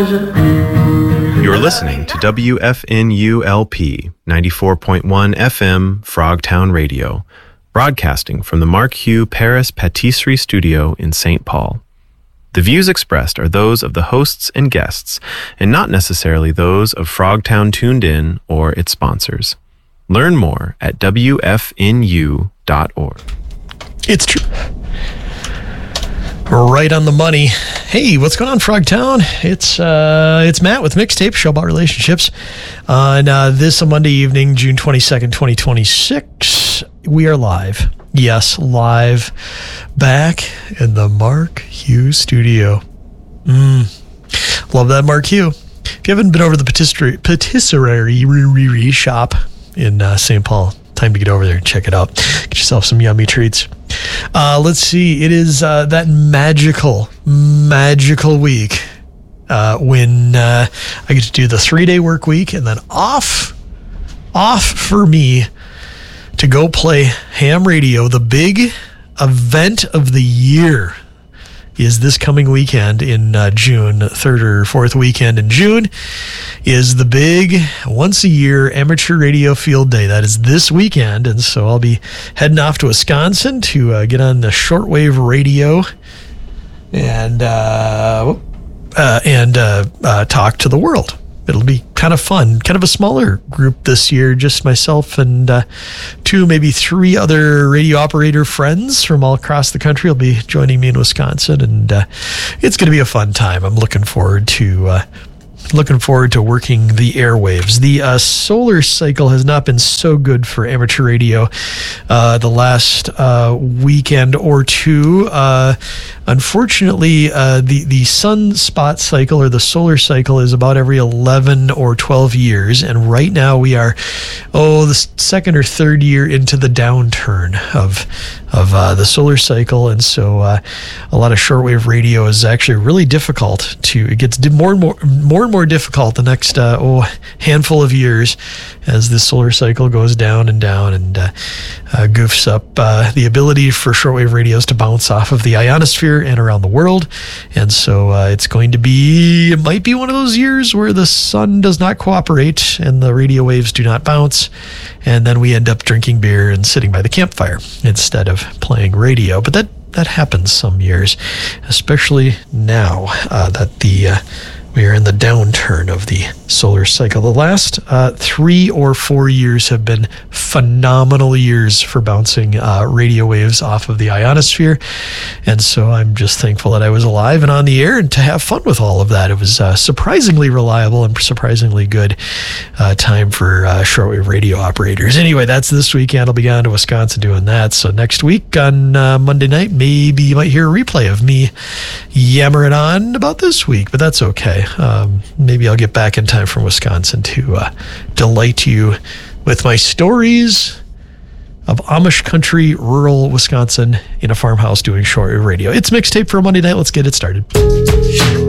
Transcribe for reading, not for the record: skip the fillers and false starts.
You're listening to WFNULP 94.1 FM Frogtown Radio, broadcasting from the Mark Hugh Paris Patisserie Studio in St. Paul. The views expressed are those of the hosts and guests, and not necessarily those of Frogtown Tuned In or its sponsors. Learn more at WFNU.org. It's true. Right on the money. Hey, what's going on, Frogtown? It's Matt with Mixtape, show about relationships. On this Monday evening, June 22nd, 2026, we are live. Yes, live back in the Mark Hugh studio. Love that Mark Hugh. If you haven't been over the patisserie shop in St. Paul, time to get over there and check it out. Get yourself some yummy treats. Let's see. It is that magical week when I get to do the 3-day work week and then off for me to go play ham radio. The big event of the year is this coming weekend in June. 3rd or 4th weekend in June is the big once-a-year amateur radio field day. That is this weekend, and so I'll be heading off to Wisconsin to get on the shortwave radio and talk to the world. It'll be kind of fun, kind of a smaller group this year, just myself and 2, maybe 3 other radio operator friends from all across the country will be joining me in Wisconsin, and it's going to be a fun time. I'm looking forward to working the airwaves. The solar cycle has not been so good for amateur radio the last weekend or two. Unfortunately, the sunspot cycle or the solar cycle is about every 11 or 12 years, and right now we are the second or third year into the downturn of the solar cycle, and so a lot of shortwave radio is actually really difficult it gets more and more difficult the next handful of years as the solar cycle goes down and goofs up the ability for shortwave radios to bounce off of the ionosphere and around the world. And so it might be one of those years where the sun does not cooperate and the radio waves do not bounce, and then we end up drinking beer and sitting by the campfire instead of playing radio. But that happens some years, especially now that we are in the downturn of the solar cycle. The last 3 or 4 years have been phenomenal years for bouncing radio waves off of the ionosphere. And so I'm just thankful that I was alive and on the air and to have fun with all of that. It was surprisingly reliable and surprisingly good time for shortwave radio operators. Anyway, that's this weekend. I'll be going to Wisconsin doing that. So next week on Monday night, maybe you might hear a replay of me yammering on about this week, but that's okay. Maybe I'll get back in time from Wisconsin to delight you with my stories of Amish country, rural Wisconsin in a farmhouse doing shortwave radio. It's Mixtape for a Monday night. Let's get it started.